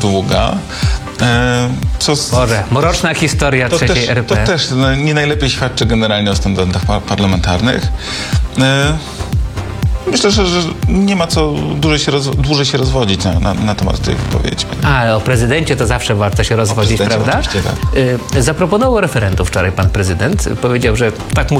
długa. Boże, mroczna historia trzeciej RP. To też nie najlepiej świadczy generalnie o standardach parlamentarnych. Myślę, że nie ma co dłużej się rozwodzić na temat tej wypowiedzi. Ale o prezydencie to zawsze warto się rozwodzić, prawda? Tak. Zaproponował referendum wczoraj pan prezydent. Powiedział, że tak